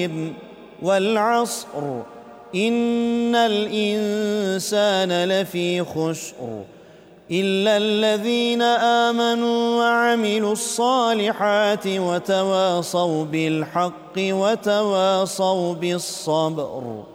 والعصر إن الإنسان لفي خسر إلا الذين آمنوا وعملوا الصالحات وتواصوا بالحق وتواصوا بالصبر.